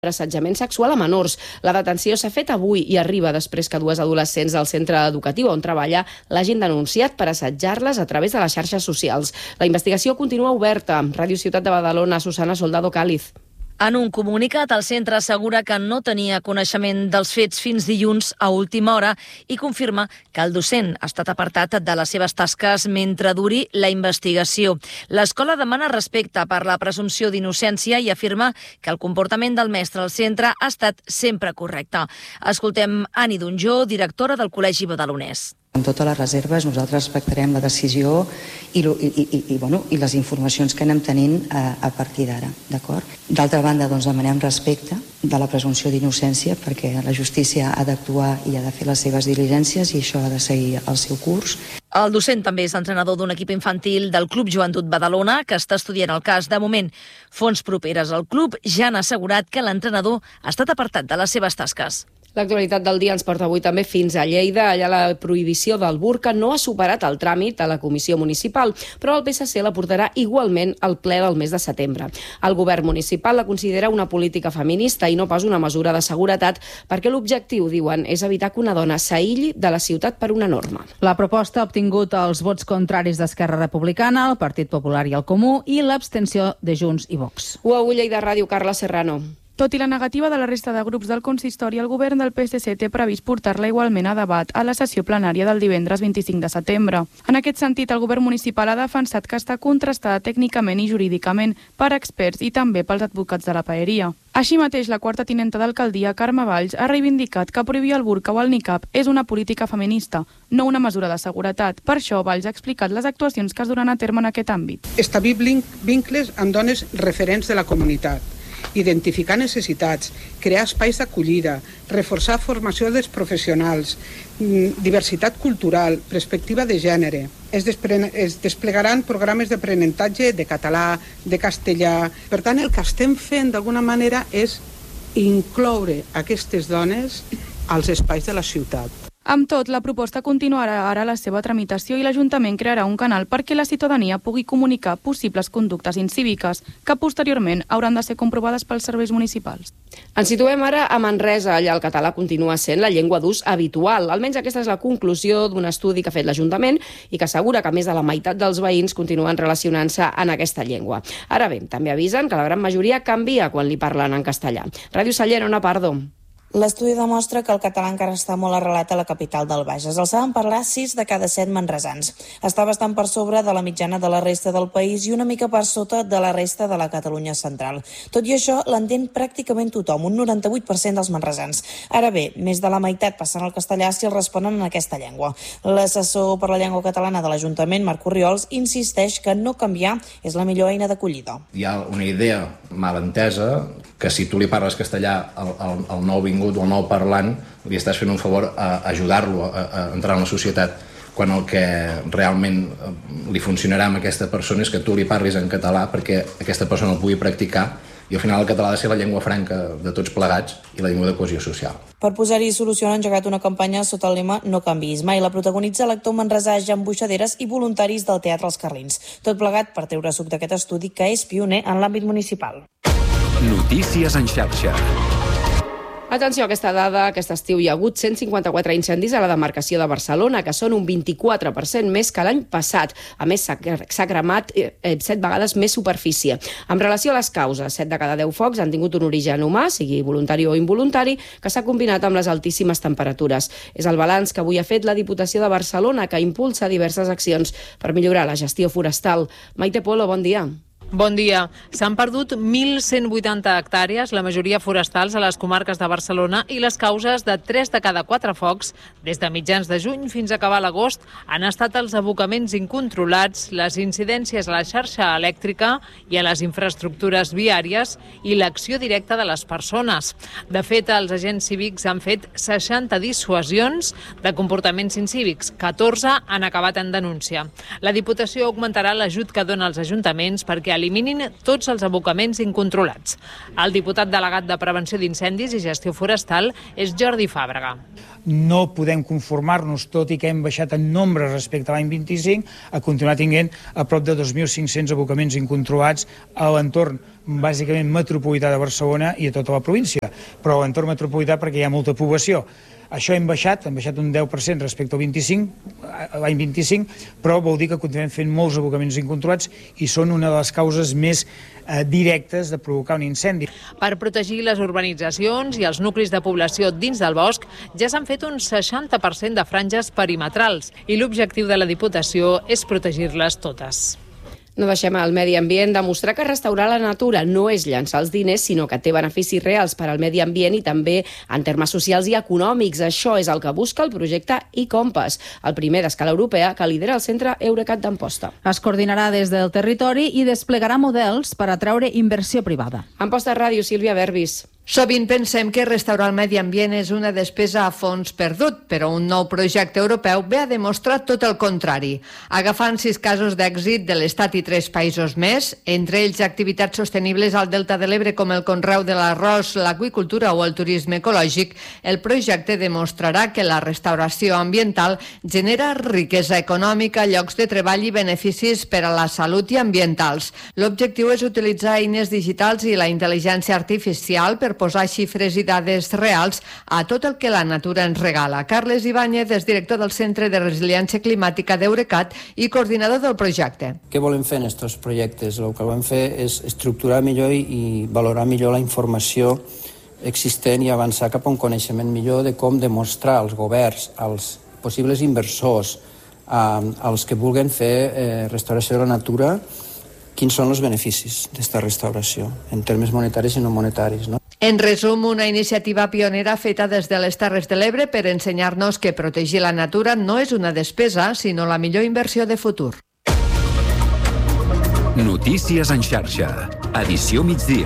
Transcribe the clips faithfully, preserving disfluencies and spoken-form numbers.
per assetjament sexual a menors. La detenció s'ha fet avui i arriba després que dues adolescents del centre educatiu on treballa l'hagin denunciat per assetjar-les a través de les xarxes socials. La investigació continua oberta. Ràdio Ciutat de Badalona, Susana Soldado Cáliz. En un comunicat, el centre assegura que no tenia coneixement dels fets fins dilluns a última hora i confirma que el docent ha estat apartat de les seves tasques mentre duri la investigació. L'escola demana respecte per la presumpció d'innocència i afirma que el comportament del mestre al centre ha estat sempre correcte. Escoltem Ani Donjó, directora del Col·legi Badalonès. Amb totes les reserves nosaltres respectarem la decisió i, i, i, i, bueno, i les informacions que anem tenint a, a partir d'ara, d'acord? D'altra banda, doncs, demanem respecte de la presumpció d'innocència perquè la justícia ha d'actuar i ha de fer les seves diligències i això ha de seguir el seu curs. El docent també és entrenador d'un equip infantil del Club Joventut Badalona que està estudiant el cas. De moment, fonts properes al club ja han assegurat que l'entrenador ha estat apartat de les seves tasques. L'actualitat del dia ens porta avui també fins a Lleida. Allà la prohibició del burca no ha superat el tràmit a la Comissió Municipal, però el P S C la portarà igualment al ple del mes de setembre. El govern municipal la considera una política feminista i no pas una mesura de seguretat, perquè l'objectiu, diuen, és evitar que una dona s'aïlli de la ciutat per una norma. La proposta ha obtingut els vots contraris d'Esquerra Republicana, el Partit Popular i el Comú i l'abstenció de Junts i Vox. U A U Lleida Ràdio, Carla Serrano. Tot i la negativa de la resta de grups del consistori, el govern del P S C té previst portar-la igualment a debat a la sessió plenària del divendres vint-i-cinc de setembre. En aquest sentit, el govern municipal ha defensat que està contrastada tècnicament i jurídicament per experts i també pels advocats de la paeria. Així mateix, la quarta tinenta d'alcaldia, Carme Valls, ha reivindicat que prohibir el burca o el nicab és una política feminista, no una mesura de seguretat. Per això, Valls ha explicat les actuacions que es duran a terme en aquest àmbit. Establir vincles amb dones referents de la comunitat, identificar necessitats, crear espais d'acollida, reforçar formació dels professionals, diversitat cultural, perspectiva de gènere. Es, es desplegaran programes d'aprenentatge de català, de castellà. Per tant, el que estem fent d'alguna manera és incloure aquestes dones als espais de la ciutat. Amb tot, la proposta continuarà ara la seva tramitació i l'Ajuntament crearà un canal perquè la ciutadania pugui comunicar possibles conductes incíviques que posteriorment hauran de ser comprovades pels serveis municipals. Ens situem ara a Manresa. Allà el català continua sent la llengua d'ús habitual. Almenys aquesta és la conclusió d'un estudi que ha fet l'Ajuntament i que assegura que més de la meitat dels veïns continuen relacionant-se en aquesta llengua. Ara bé, també avisen que la gran majoria canvia quan li parlen en castellà. Ràdio Sallent, Ona Pardo. L'estudi demostra que el català encara està molt arrelat a la capital del Bages. El saben parlar sis de cada set manresans. Està bastant per sobre de la mitjana de la resta del país i una mica per sota de la resta de la Catalunya central. Tot i això, l'entén pràcticament tothom, un noranta-vuit per cent dels manresans. Ara bé, més de la meitat passen al castellà si el responen en aquesta llengua. L'assessor per la llengua catalana de l'Ajuntament, Marc Orriols, insisteix que no canviar és la millor eina d'acollida. Hi ha una idea mal entesa que si tu li parles castellà al, al, al nou vingut o el nou parlant, li estàs fent un favor a ajudar-lo a, a entrar en la societat, quan el que realment li funcionarà amb aquesta persona és que tu li parlis en català perquè aquesta persona el pugui practicar i al final el català ha de ser la llengua franca de tots plegats i la llengua de cohesió social. Per posar-hi solució han engegat una campanya sota el lema No canviïs mai. La protagonitza l'actor manresà Jan Buixaderes i voluntaris del Teatre Els Carlins. Tot plegat per treure suc d'aquest estudi que és pioner en l'àmbit municipal. Notícies en xarxa. Atenció a aquesta dada, aquest estiu hi ha hagut cent cinquanta-quatre incendis a la demarcació de Barcelona, que són un vint-i-quatre per cent més que l'any passat. A més, s'ha cremat eh, set vegades més superfície. En relació a les causes, set de cada deu focs han tingut un origen humà, sigui voluntari o involuntari, que s'ha combinat amb les altíssimes temperatures. És el balanç que avui ha fet la Diputació de Barcelona, que impulsa diverses accions per millorar la gestió forestal. Maite Polo, bon dia. Bon dia. S'han perdut mil cent vuitanta hectàrees, la majoria forestals a les comarques de Barcelona, i les causes de tres de cada quatre focs, des de mitjans de juny fins a acabar l'agost, han estat els abocaments incontrolats, les incidències a la xarxa elèctrica i a les infraestructures viàries i l'acció directa de les persones. De fet, els agents cívics han fet seixanta dissuasions de comportaments incívics, catorze han acabat en denúncia. La Diputació augmentarà l'ajut que dona als ajuntaments perquè eliminin tots els abocaments incontrolats. El diputat delegat de Prevenció d'Incendis i Gestió Forestal és Jordi Fàbrega. No podem conformar-nos, tot i que hem baixat en nombre respecte a l'any vint-i-cinc, a continuar tinguent a prop de dos mil cinc-cents abocaments incontrolats a l'entorn bàsicament metropolità de Barcelona i a tota la província, però l'entorn metropolità perquè hi ha molta població. Això hem baixat, hem baixat un deu per cent respecte al vint-i-cinc, l'any vint-i-cinc, però vol dir que continuem fent molts abocaments incontrolats i són una de les causes més eh, directes de provocar un incendi. Per protegir les urbanitzacions i els nuclis de població dins del bosc ja s'han fet un seixanta per cent de franges perimetrals i l'objectiu de la Diputació és protegir-les totes. No deixem al medi ambient demostrar que restaurar la natura no és llançar els diners, sinó que té beneficis reals per al medi ambient i també en termes socials i econòmics. Això és el que busca el projecte e-Compass, el primer d'escala europea que lidera el centre Eurecat d'Amposta. Es coordinarà des del territori i desplegarà models per atraure inversió privada. Amposta Ràdio, Sílvia Verbis. Sovint pensem que restaurar el medi ambient és una despesa a fons perdut, però un nou projecte europeu ve a demostrar tot el contrari. Agafant sis casos d'èxit de l'Estat i tres països més, entre ells activitats sostenibles al Delta de l'Ebre com el conreu de l'arròs, l'aqüicultura o el turisme ecològic, el projecte demostrarà que la restauració ambiental genera riquesa econòmica, llocs de treball i beneficis per a la salut i ambientals. L'objectiu és utilitzar eines digitals i la intel·ligència artificial per posar xifres i dades reals a tot el que la natura ens regala. Carles Ibáñez és director del Centre de Resiliència Climàtica d'Eurecat i coordinador del projecte. Què volem fer en aquests projectes? El que volem fer és estructurar millor i valorar millor la informació existent i avançar cap a un coneixement millor de com demostrar als governs, als possibles inversors, als que vulguin fer eh, restauració de la natura, quins són els beneficis d'aquesta restauració, en termes monetaris i no monetaris, no? En resum, una iniciativa pionera feta des de les Terres de l'Ebre per ensenyar-nos que protegir la natura no és una despesa, sinó la millor inversió de futur. Notícies en xarxa. Edició migdia.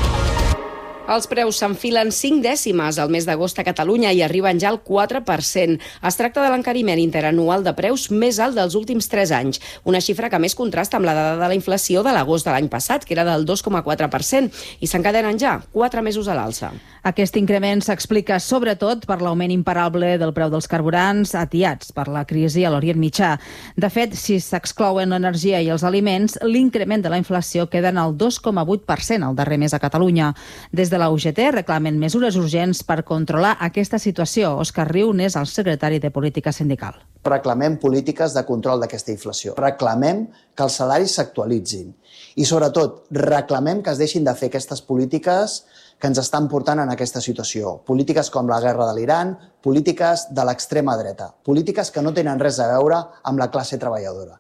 Els preus s'enfilen cinc dècimes al mes d'agost a Catalunya i arriben ja al quatre per cent. Es tracta de l'encariment interanual de preus més alt dels últims tres anys, una xifra que més contrasta amb la dada de la inflació de l'agost de l'any passat, que era del dos coma quatre per cent, i s'encadenen ja quatre mesos a l'alça. Aquest increment s'explica sobretot per l'augment imparable del preu dels carburants, atiats per la crisi a l'Orient Mitjà. De fet, si s'exclouen l'energia i els aliments, l'increment de la inflació queda en el dos coma vuit per cent el darrer mes a Catalunya. Des de la U G T reclamen mesures urgents per controlar aquesta situació. Òscar Riu n'és el secretari de Política Sindical. Reclamem polítiques de control d'aquesta inflació. Reclamem que els salaris s'actualitzin. I, sobretot, reclamem que es deixin de fer aquestes polítiques que ens estan portant en aquesta situació. Polítiques com la guerra de l'Iran, polítiques de l'extrema dreta, polítiques que no tenen res a veure amb la classe treballadora.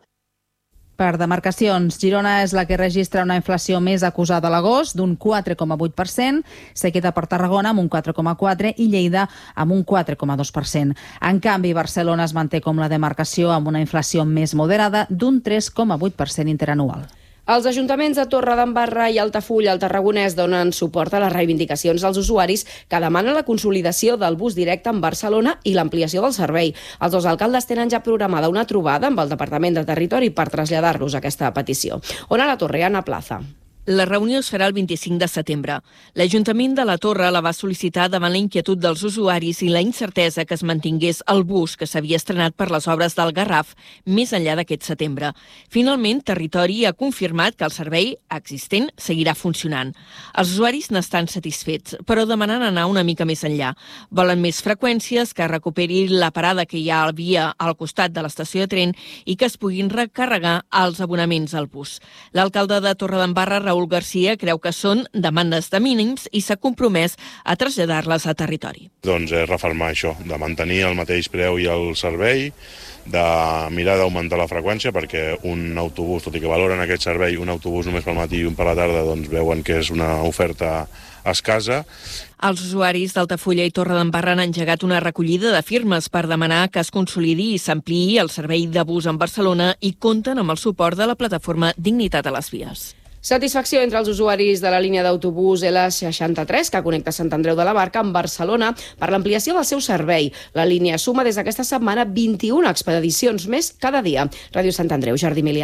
Per demarcacions, Girona és la que registra una inflació més acusada a l'agost, d'un quatre coma vuit per cent, seguida per Tarragona amb un quatre coma quatre per cent i Lleida amb un quatre coma dos per cent. En canvi, Barcelona es manté com la demarcació amb una inflació més moderada d'un tres coma vuit per cent interanual. Els ajuntaments de Torredembarra i Altafulla, al Tarragonès, donen suport a les reivindicacions dels usuaris que demanen la consolidació del bus directe en Barcelona i l'ampliació del servei. Els dos alcaldes tenen ja programada una trobada amb el Departament de Territori per traslladar-los aquesta petició. Ona La Torre, Anna Plaza. La reunió es farà el vint-i-cinc de setembre. L'Ajuntament de la Torre la va sol·licitar davant la inquietud dels usuaris i la incertesa que es mantingués el bus que s'havia estrenat per les obres del Garraf més enllà d'aquest setembre. Finalment, Territori ha confirmat que el servei existent seguirà funcionant. Els usuaris n'estan satisfets, però demanen anar una mica més enllà. Volen més freqüències, que recuperi la parada que hi ha al via al costat de l'estació de tren i que es puguin recarregar els abonaments al bus. L'alcalde de Torredembarra, Raül Garcia, creu que són demandes de mínims i s'ha compromès a traslladar-les a Territori. Doncs és refermar això, de mantenir el mateix preu i el servei, de mirar d'augmentar la freqüència, perquè un autobús, tot i que valoren aquest servei, un autobús només pel matí i un per la tarda, doncs veuen que és una oferta escassa. Els usuaris d'Altafulla i Torredembarra han engegat una recollida de firmes per demanar que es consolidi i s'ampliï el servei de bus en Barcelona i compten amb el suport de la plataforma Dignitat a les Vies. Satisfacció entre els usuaris de la línia d'autobús L seixanta-tres, que connecta Sant Andreu de la Barca amb Barcelona, per l'ampliació del seu servei. La línia suma des d'aquesta setmana vint-i-una expedicions més cada dia. Ràdio Sant Andreu, Jordi Milian.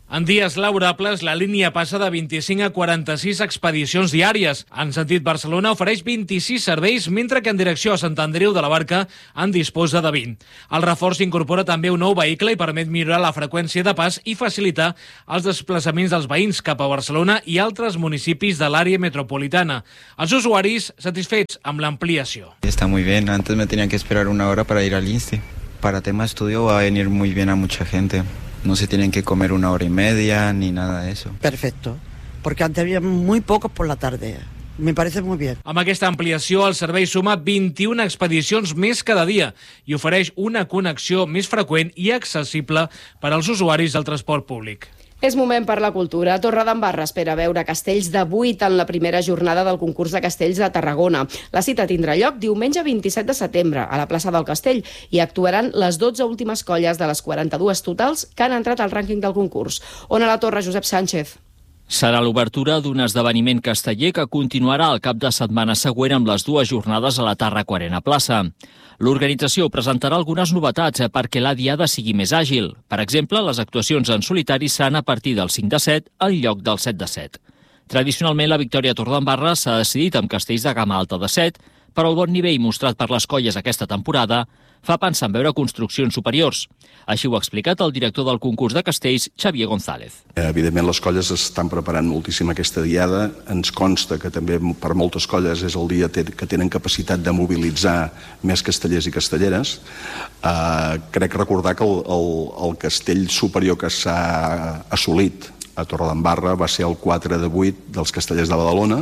En dies laborables, la línia passa de vint-i-cinc a quaranta-sis expedicions diàries. En sentit Barcelona ofereix vint-i-sis serveis, mentre que en direcció a Sant Andreu de la Barca en disposa de vint. El reforç incorpora també un nou vehicle i permet millorar la freqüència de pas i facilitar els desplaçaments dels veïns cap a Barcelona i altres municipis de l'àrea metropolitana. Els usuaris satisfets amb l'ampliació. Está muy bien. Antes me tenía que esperar una hora para ir al INSTI. Para tema estudio va a venir muy bien a mucha gente. No se tienen que comer una hora y media ni nada de eso. Perfecto, porque antes había muy pocos por la tarde. Me parece muy bien. Amb aquesta ampliació, el servei suma vint-i-una expedicions més cada dia i ofereix una connexió més freqüent i accessible per als usuaris del transport públic. És moment per la cultura. Torredembarra espera veure castells de vuit en la primera jornada del concurs de castells de Tarragona. La cita tindrà lloc diumenge vint-i-set de setembre a la plaça del Castell i actuaran les dotze últimes colles de les quaranta-dues totals que han entrat al rànquing del concurs. On a la Torre, Josep Sánchez. Serà l'obertura d'un esdeveniment casteller que continuarà el cap de setmana següent amb les dues jornades a la Tàrraco Arena Plaça. L'organització presentarà algunes novetats perquè la diada sigui més àgil. Per exemple, les actuacions en solitari seran a partir del cinc de set en lloc del set de set. Tradicionalment, la Victòria Torredembarra s'ha decidit amb castells de gamma alta de set, però el bon nivell mostrat per les colles aquesta temporada fa pensar en veure construccions superiors. Així ho ha explicat el director del concurs de castells, Xavier González. Evidentment, les colles estan preparant moltíssim aquesta diada. Ens consta que també per moltes colles és el dia que tenen capacitat de mobilitzar més castellers i castelleres. Uh, crec recordar que el, el, el castell superior que s'ha assolit a Torredembarra va ser el quatre de vuit dels castellers de Badalona,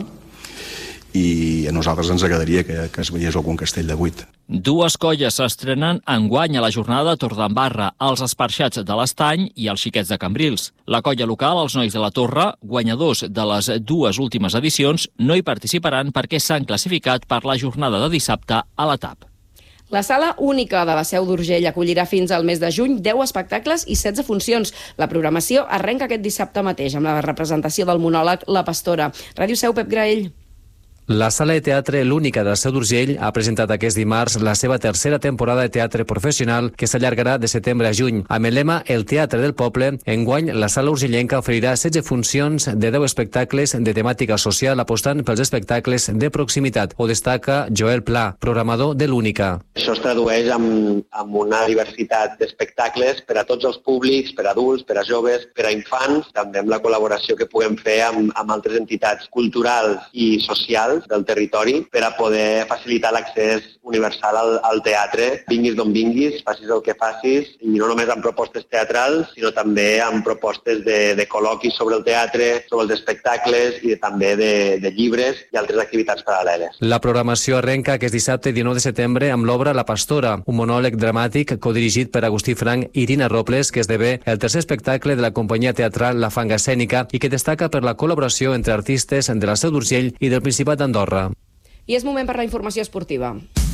i a nosaltres ens agradaria que, que es veiés algun castell de vuit. Dues colles s'estrenen enguany a la jornada de Torredembarra, els Esparxats de l'Estany i els Xiquets de Cambrils. La colla local, els Nois de la Torre, guanyadors de les dues últimes edicions, no hi participaran perquè s'han classificat per la jornada de dissabte a la T A P. La Sala Única de la Seu d'Urgell acollirà fins al mes de juny deu espectacles i setze funcions. La programació arrenca aquest dissabte mateix amb la representació del monòleg La Pastora. Ràdio Seu, Pep Graell. La Sala de Teatre L'Única de Seu d'Urgell ha presentat aquest dimarts la seva tercera temporada de teatre professional que s'allargarà de setembre a juny. Amb el lema El Teatre del Poble, enguany la Sala Urgellenca oferirà setze funcions de deu espectacles de temàtica social apostant pels espectacles de proximitat. Ho destaca Joel Pla, programador de L'Única. Això es tradueix en, en una diversitat d'espectacles per a tots els públics, per a adults, per a joves, per a infants, també amb la col·laboració que puguem fer amb, amb altres entitats culturals i socials del territori per a poder facilitar l'accés universal al, al teatre. Vinguis d'on vinguis, facis el que facis, i no només amb propostes teatrals, sinó també amb propostes de, de col·loquis sobre el teatre, sobre els espectacles i de, també de, de llibres i altres activitats paral·leles. La programació arrenca aquest dissabte dinou de setembre amb l'obra La Pastora, un monòleg dramàtic codirigit per Agustí Frank i Irina Robles, que esdevé el tercer espectacle de la companyia teatral La Fanga Escènica i que destaca per la col·laboració entre artistes de la Seu d'Urgell i del Principat d'Andorra. I és moment per la informació esportiva.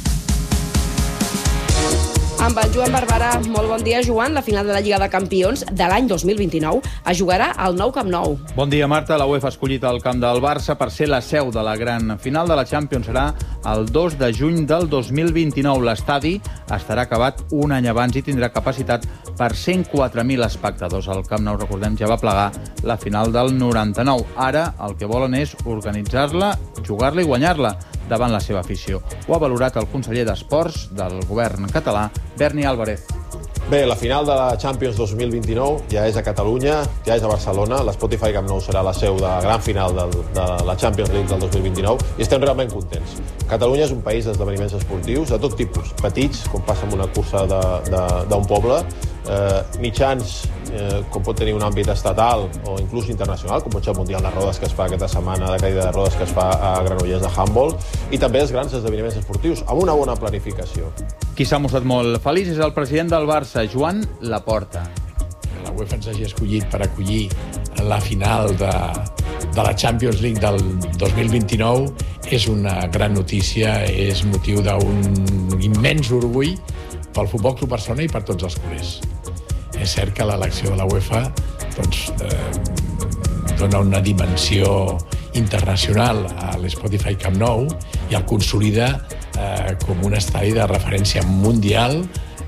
Amb el Joan Barberà. Molt bon dia, Joan. La final de la Lliga de Campions de l'any dos mil vint-i-nou es jugarà al nou Camp Nou. Bon dia, Marta. La UEFA ha escollit el camp del Barça per ser la seu de la gran final de la Champions. Serà el dos de juny del dos mil vint-i-nou. L'estadi estarà acabat un any abans i tindrà capacitat per cent quatre mil espectadors. El Camp Nou, recordem, ja va plegar la final del noranta-nou. Ara el que volen és organitzar-la, jugar-la i guanyar-la davant la seva afició. Ho ha valorat el conseller d'Esports del govern català, Berni Álvarez. Bé, la final de la Champions dos mil vint-i-nou ja és a Catalunya, ja és a Barcelona. L'Spotify Camp Nou serà la seu de la gran final del, de la Champions League del dos mil vint-i-nou i estem realment contents. Catalunya és un país d'esdeveniments esportius de tot tipus, petits, com passa amb una cursa d'un poble, eh, mitjans, eh, com pot tenir un àmbit estatal o inclús internacional, com pot ser el Mundial de Rodes que es fa aquesta setmana, de caïda de rodes que es fa a Granollers de handball, i també els grans esdeveniments esportius, amb una bona planificació. Qui s'ha mostrat molt feliç és el president del Barça, Joan Laporta. Que la UEFA ens hagi escollit per acollir la final de, de la Champions League del dos mil vint-i-nou és una gran notícia, és motiu d'un immens orgull pel Futbol Club Barcelona i per tots els culers. És cert que l'elecció de la UEFA doncs, eh, dona una dimensió internacional a l'Spotify Camp Nou i el consolida eh, com un estadi de referència mundial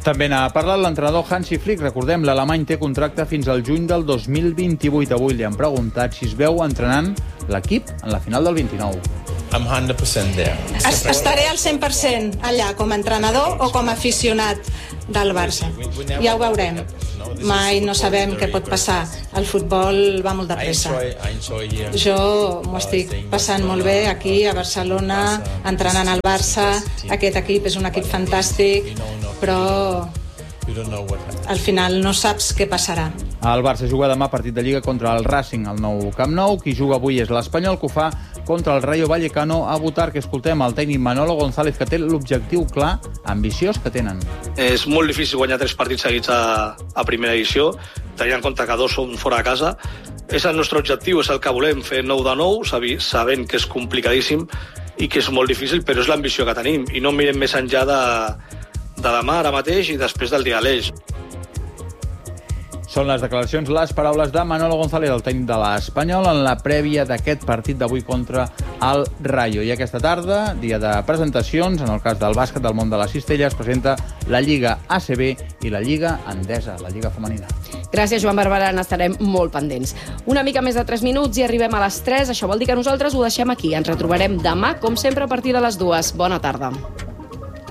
També n'ha parlat l'entrenador Hansi Flick. Recordem, l'alemany té contracte fins al juny del dos mil vint-i-vuit. Avui li han preguntat si es veu entrenant l'equip en la final del vint-i-nou. I'm one hundred percent there. Estaré al cent per cent allà, com a entrenador o com a aficionat del Barça. Ja ho veurem. Mai no sabem què pot passar. El futbol va molt de pressa. Jo m'ho estic passant molt bé aquí a Barcelona, entrenant al Barça. Aquest equip és un equip fantàstic, però al final no saps què passarà. El Barça juga demà partit de Lliga contra el Racing al nou Camp Nou. Qui juga avui és l'Espanyol, que ho fa contra el Rayo Vallecano a Butar, que escoltem el tècnic Manolo González, que té l'objectiu clar, ambiciós que tenen. És molt difícil guanyar tres partits seguits a, a primera edició, tenint en compte que dos són fora de casa. És el nostre objectiu, és el que volem, fer nou de nou, sabent que és complicadíssim i que és molt difícil, però és l'ambició que tenim, i no mirem més enllà de, de demà, ara mateix, i després del dia d'Aleix. Són les declaracions, les paraules de Manolo González, el tècnic de l'Espanyol, en la prèvia d'aquest partit d'avui contra el Rayo. I aquesta tarda, dia de presentacions, en el cas del bàsquet del món de la cistella, es presenta la Lliga A C B i la Lliga Endesa, la Lliga Femenina. Gràcies, Joan Barberà, n'estarem molt pendents. Una mica més de tres minuts i arribem a les tres. Això vol dir que nosaltres ho deixem aquí. Ens retrobarem demà, com sempre, a partir de les dues. Bona tarda.